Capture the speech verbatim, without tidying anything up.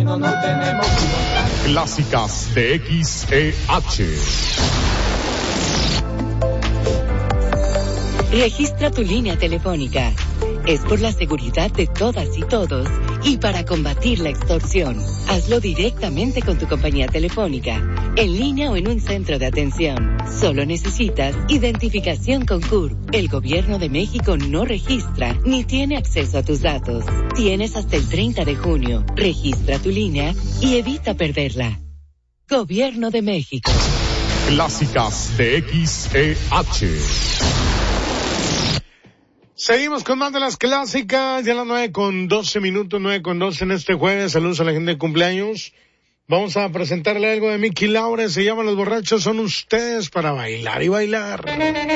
no, no tenemos que... Clásicas de X E H. Registra tu línea telefónica. Es por la seguridad de todas y todos y para combatir la extorsión. Hazlo directamente con tu compañía telefónica, en línea o en un centro de atención. Solo necesitas identificación con C U R. El Gobierno de México no registra ni tiene acceso a tus datos. Tienes hasta el treinta de junio. Registra tu línea y evita perderla. Gobierno de México. Clásicas de X E H. Seguimos con más de las clásicas, ya las nueve con doce minutos, nueve con doce en este jueves. Saludos a la gente de cumpleaños. Vamos a presentarle algo de Mickey Laure, se llama Los Borrachos Son Ustedes, para bailar y bailar.